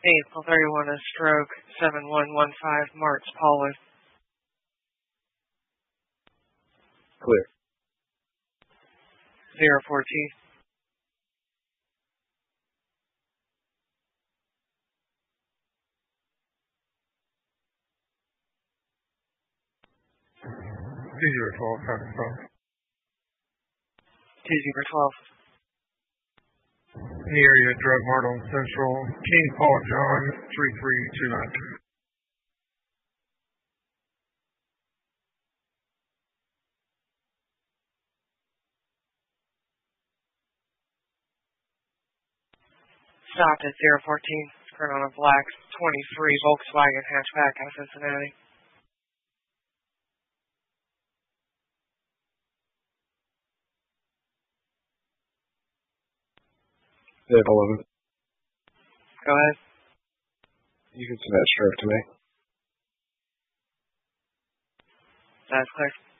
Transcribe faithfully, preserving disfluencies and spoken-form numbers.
April thirty-one, a stroke, seven one one five, March, Paulus. Clear. zero four T. T zero twelve, traffic stop. T zero twelve. In the area, drug mart on Central, King Paul John, three three two nine two. Stopped at zero fourteen, current on a black twenty-three Volkswagen hatchback out of Cincinnati. Zip eleven. Go ahead. You can send that stroke to me. That's clear.